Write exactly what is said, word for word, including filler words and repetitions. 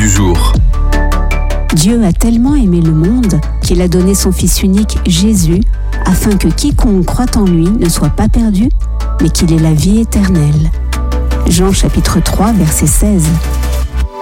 du jour. Dieu a tellement aimé le monde qu'il a donné son Fils unique Jésus, afin que quiconque croit en lui ne soit pas perdu, mais qu'il ait la vie éternelle. Jean chapitre trois, verset seize.